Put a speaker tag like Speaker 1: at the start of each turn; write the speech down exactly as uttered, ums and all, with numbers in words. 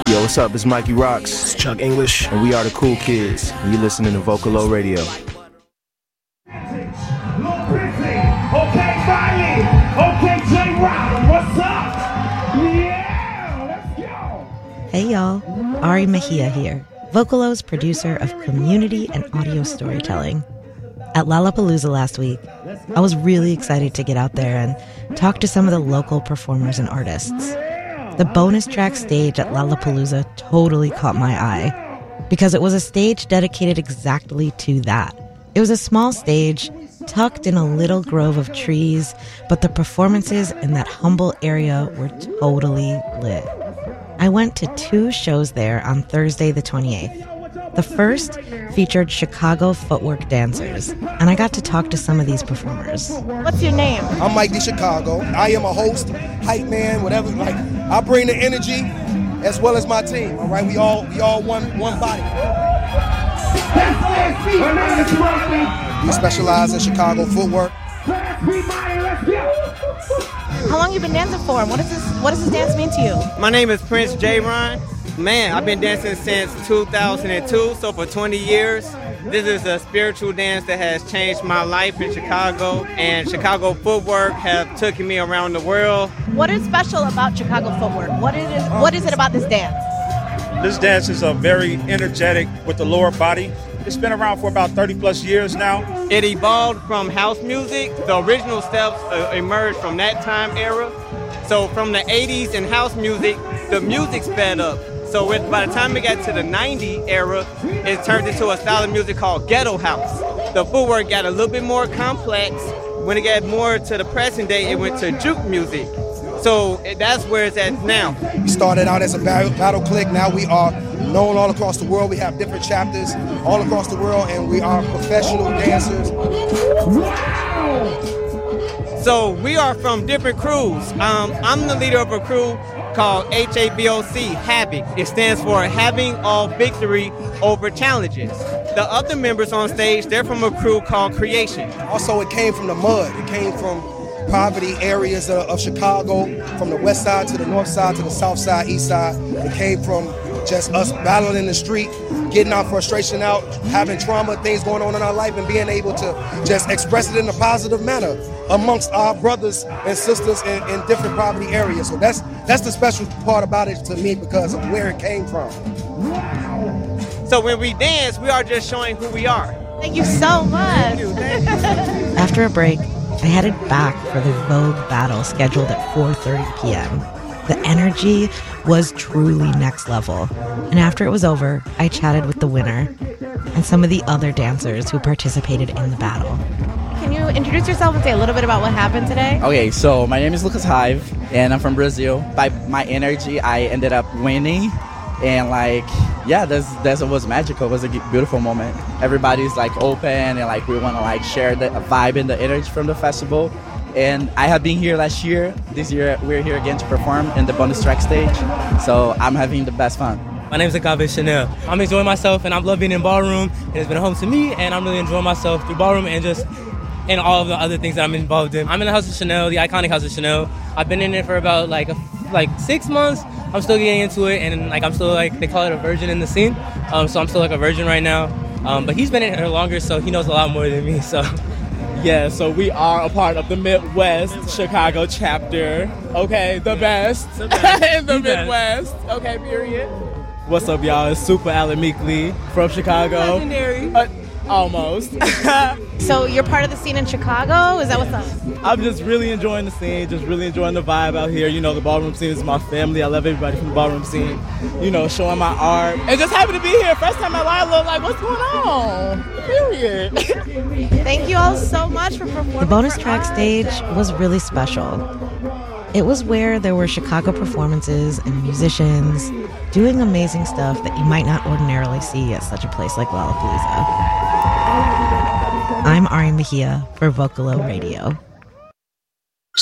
Speaker 1: Yo, what's up? It's Mikey Rocks.
Speaker 2: It's Chuck English.
Speaker 1: And we are the Cool Kids. And you're listening to Vocalo Radio.
Speaker 3: Okay, Miley. Okay, J-Rock. What's up? Yeah, let's go.
Speaker 4: Hey, y'all. Ari Mejia here, Vocalo's producer of community and audio storytelling. At Lollapalooza last week, I was really excited to get out there and talk to some of the local performers and artists. The bonus track stage at Lollapalooza totally caught my eye because it was a stage dedicated exactly to that. It was a small stage tucked in a little grove of trees, but the performances in that humble area were totally lit. I went to two shows there on Thursday the twenty-eighth. The first featured Chicago footwork dancers, and I got to talk to some of these performers.
Speaker 5: What's your name?
Speaker 6: I'm Mike D. Chicago. I am a host, hype man, whatever. Like, I bring the energy as well as my team. All right, we all we all one one body. We specialize in Chicago footwork.
Speaker 5: How long you been dancing for? What does this What does this dance mean to you?
Speaker 7: My name is Prince J-Ron. Man, I've been dancing since two thousand two, so for twenty years. This is a spiritual dance that has changed my life in Chicago, and Chicago footwork have taken me around the world.
Speaker 5: What is special about Chicago footwork? What is it, what is it about this dance?
Speaker 8: This dance is uh, very energetic with the lower body. It's been around for about thirty plus years now.
Speaker 7: It evolved from house music. The original steps uh, emerged from that time era. So from the eighties and house music, the music sped up. So with, by the time it got to the nineties era, it turned into a style of music called ghetto house. The footwork got a little bit more complex. When it got more to the present day, it went to juke music. So that's where it's at now.
Speaker 6: We started out as a battle, battle clique. Now we are known all across the world. We have different chapters all across the world, and we are professional dancers.
Speaker 7: So we are from different crews. Um, I'm the leader of a crew called H A B O C, Havoc. It stands for Having All Victory Over Challenges. The other members on stage, they're from a crew called Creation.
Speaker 6: Also, it came from the mud. It came from poverty areas of, of Chicago, from the west side to the north side to the south side, east side. It came from just us battling in the street, getting our frustration out, having trauma, things going on in our life, and being able to just express it in a positive manner amongst our brothers and sisters in, in different poverty areas. So that's that's the special part about it to me because of where it came from.
Speaker 7: So when we dance, we are just showing who we are.
Speaker 5: Thank you so much.
Speaker 7: Thank you. Thank you.
Speaker 4: After a break, I headed back for the Vogue battle scheduled at four thirty p.m. The energy was truly next level. And after it was over, I chatted with the winner and some of the other dancers who participated in the battle.
Speaker 5: Can you introduce yourself and say a little bit about what happened today?
Speaker 9: Okay, so my name is Lucas Hive, and I'm from Brazil. By my energy, I ended up winning. And like, yeah, that's that's was magical. It was a beautiful moment. Everybody's like open and like we want to like share the vibe and the energy from the festival. And I have been here last year. This year we're here again to perform in the bonus track stage. So I'm having the best fun.
Speaker 10: My name is Agave Chanel. I'm enjoying myself and I'm loving in ballroom. And it's been a home to me and I'm really enjoying myself through ballroom and just in all of the other things that I'm involved in. I'm in the House of Chanel, the iconic House of Chanel. I've been in it for about like a, like six months. I'm still getting into it, and like I'm still like they call it a virgin in the scene. Um, so I'm still like a virgin right now. Um, but he's been in here longer, so he knows a lot more than me. So
Speaker 11: yeah, so we are a part of the Midwest Chicago chapter. Okay, the best, the best. in the, the Midwest. Best. Okay, period. What's up, y'all? It's Super Alan Meekly from Chicago.
Speaker 5: Legendary.
Speaker 11: Uh, almost.
Speaker 5: So you're part of the scene in Chicago? Is that what's up?
Speaker 11: I'm just really enjoying the scene, just really enjoying the vibe out here. You know, the ballroom scene is my family. I love everybody from the ballroom scene. You know, showing my art. And just happy to be here. First time in my life, I look like, what's going on? Period.
Speaker 5: Thank you all so much for performing.
Speaker 4: The bonus
Speaker 5: for
Speaker 4: track
Speaker 5: us.
Speaker 4: stage was really special. It was where there were Chicago performances and musicians doing amazing stuff that you might not ordinarily see at such a place like Lollapalooza. I'm Ari Mejia for Vocalo Radio.